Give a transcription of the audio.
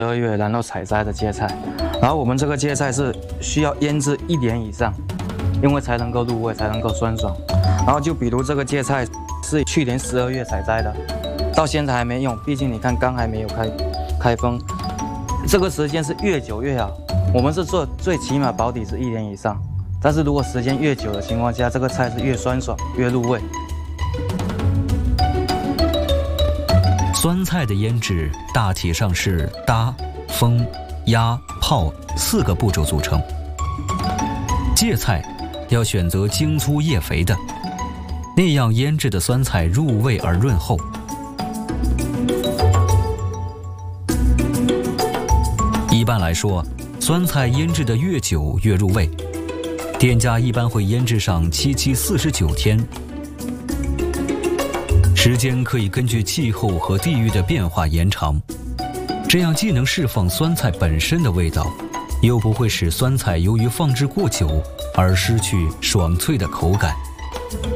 月然后采摘的芥菜，然后我们这个芥菜是需要腌制1年以上，因为才能够入味，才能够酸爽。然后就比如这个芥菜是去年12月采摘的，到现在还没用，毕竟你看缸还没有开封，这个时间是越久越好。我们是做最起码保底是1年以上，但是如果时间越久的情况下，这个菜是越酸爽越入味。 酸菜的腌制大体上是搭、封、压、泡4个步骤组成。芥菜要选择茎粗叶肥的，那样腌制的酸菜入味而润厚。一般来说，酸菜腌制的越久越入味，店家一般会腌制上7七49天。时间可以根据气候和地域的变化延长，这样既能释放酸菜本身的味道，又不会使酸菜由于放置过久而失去爽脆的口感。